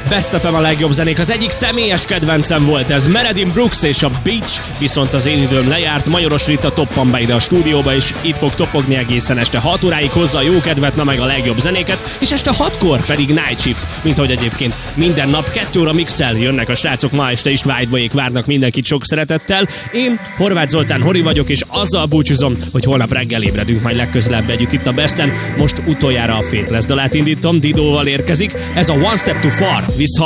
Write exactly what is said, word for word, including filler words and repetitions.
Best ef em a legjobb zenék. Az egyik személyes kedvencem volt ez, Meredith Brooks és a Beach, viszont az én időm lejárt. Majoros Rita toppan be ide a stúdióba, és itt fog topogni egészen este hat óráig, hozza a jó kedvet, na meg a legjobb zenéket, és este hatkor pedig Night Shift, mint ahogy egyébként minden nap kettő óra mixel jönnek a srácok, ma este is Whiteboyék várnak mindenkit sok szeretettel. Én Horváth Zoltán Hori vagyok, és azzal búcsúzom, hogy holnap reggel ébredünk majd legközelebb együtt itt a Besten. Most utoljára a Faithless dalát indítom, Didóval érkezik, ez a One Step Too Far, visz